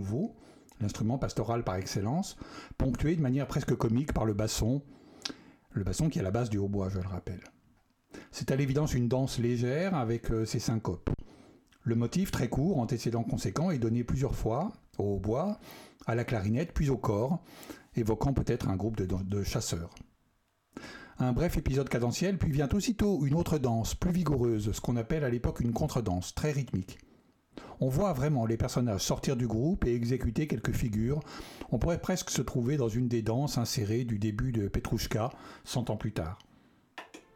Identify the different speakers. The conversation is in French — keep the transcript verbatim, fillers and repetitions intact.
Speaker 1: nouveau, l'instrument pastoral par excellence, ponctué de manière presque comique par le basson, le basson qui est à la base du hautbois, je le rappelle. C'est à l'évidence une danse légère avec euh, ses syncopes. Le motif, très court, antécédent conséquent, est donné plusieurs fois, au hautbois, à la clarinette, puis au cor, évoquant peut-être un groupe de, de chasseurs. Un bref épisode cadentiel, puis vient aussitôt une autre danse, plus vigoureuse, ce qu'on appelle à l'époque une contredanse, très rythmique. On voit vraiment les personnages sortir du groupe et exécuter quelques figures. On pourrait presque se trouver dans une des danses insérées du début de Petrouchka, cent ans plus tard.